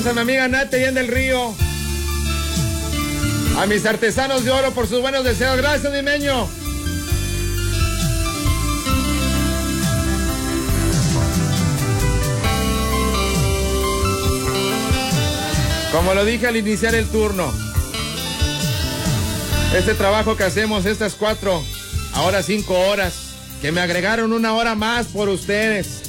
A mi amiga Nate allá en del Río. A mis artesanos de oro por sus buenos deseos. Gracias, mi meño. Como lo dije al iniciar el turno, este trabajo que hacemos, estas 4, ahora 5 horas, que me agregaron 1 hora más por ustedes,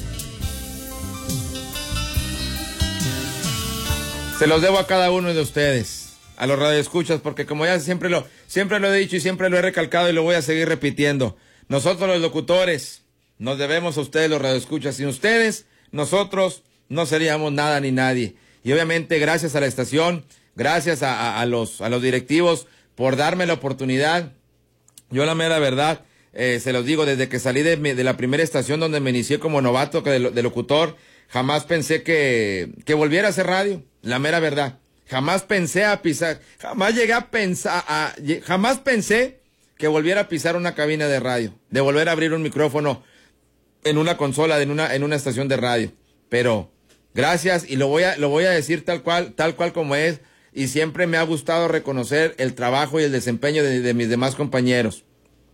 se los debo a cada uno de ustedes, a los radioescuchas, porque como ya siempre lo he dicho y siempre lo he recalcado y lo voy a seguir repitiendo, nosotros los locutores nos debemos a ustedes los radioescuchas. Sin ustedes, nosotros no seríamos nada ni nadie. Y obviamente gracias a la estación, gracias a los directivos por darme la oportunidad. Yo la mera verdad, se los digo, desde que salí de la primera estación donde me inicié como novato de locutor, jamás pensé que volviera a hacer radio, la mera verdad. Jamás pensé jamás llegué a pensar, jamás pensé que volviera a pisar una cabina de radio, de volver a abrir un micrófono en una consola, en una estación de radio. Pero gracias, y lo voy a decir tal cual como es, y siempre me ha gustado reconocer el trabajo y el desempeño de mis demás compañeros.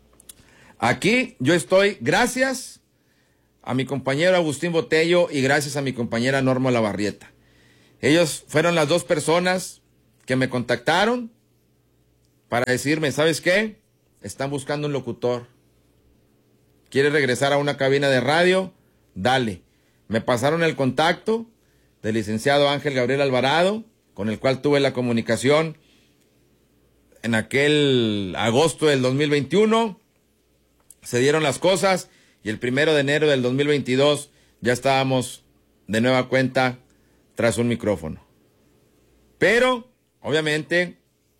Aquí yo estoy gracias a mi compañero Agustín Botello y gracias a mi compañera Norma Lavarrieta. Ellos fueron las 2 personas que me contactaron para decirme, ¿sabes qué? Están buscando un locutor. ¿Quieres regresar a una cabina de radio? Dale. Me pasaron el contacto del licenciado Ángel Gabriel Alvarado, con el cual tuve la comunicación en aquel agosto del 2021. Se dieron las cosas y el 1 de enero del 2022 ya estábamos de nueva cuenta tras un micrófono. Pero, obviamente,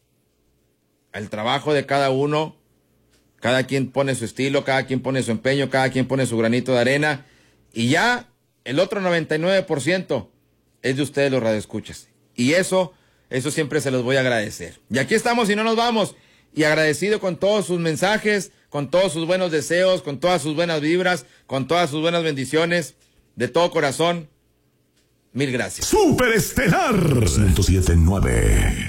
el trabajo de cada uno, cada quien pone su estilo, cada quien pone su empeño, cada quien pone su granito de arena, y ya el otro 99% es de ustedes los radioescuchas. Y eso siempre se los voy a agradecer. Y aquí estamos y no nos vamos. Y agradecido con todos sus mensajes, con todos sus buenos deseos, con todas sus buenas vibras, con todas sus buenas bendiciones. De todo corazón, mil gracias. Superestelar 107.9